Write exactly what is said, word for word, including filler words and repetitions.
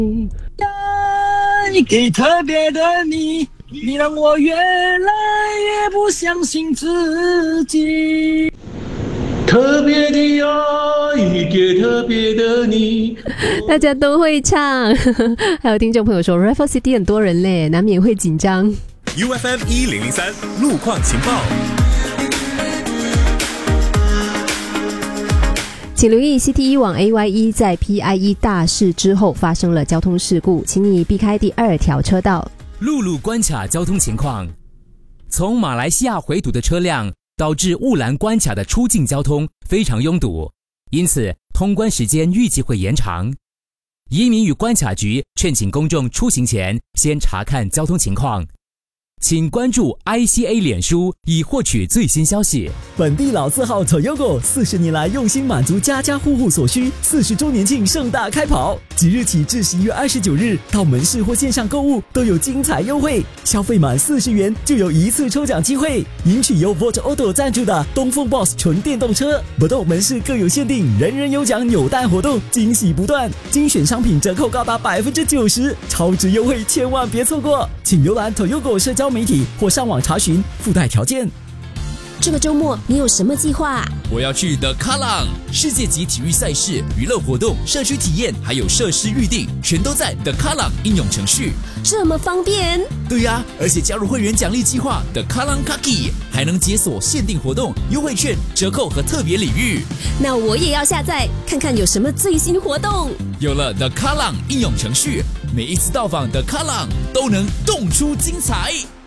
你给特别的你，你让我越来越不相信自己。特别的爱给特别的你， 大家都会唱。还有听众朋友说 Raffles City 很多人嘞，难免会紧张。 U F M 一零零三路况情报。 请留意 C T 一 往 A Y 一 在 P I E 大事之后发生了交通事故，请你避开第二条车道。 陆路关卡交通情况：从马来西亚回堵的车辆导致雾兰关卡的出境交通非常拥堵，因此通关时间预计会延长。移民与关卡局劝请公众出行前先查看交通情况。请关注 I C A 脸书以获取最新消息。 本地老字号 Toyogo 四十年来用心满足家家户户所需，四十周年庆盛大开跑，即日起至十一月二十九日，到门市或线上购物都有精彩优惠，消费满四十元就有一次抽奖机会，赢取由 Volt Auto 赞助的东风 Boss 纯电动车。不动门市各有限定，人人有奖扭蛋活动，惊喜不断，精选商品折扣高达百分之九十，超值优惠千万别错过，请浏览 Toyogo 社交媒体或上网查询附带条件。 这个周末你有什么计划？ 我要去 The Kallang 世界级体育赛事、娱乐活动、社区体验，还有设施预定，全都在 The Kallang 应用程序。 这么方便？ 对呀、啊，而且加入会员奖励计划 The Kallang Kaki， 还能解锁限定活动、优惠券、折扣和特别礼遇。 那我也要下载看看有什么最新活动。 有了 The Kallang 应用程序，每一次到访 The Kallang 都能动出精彩。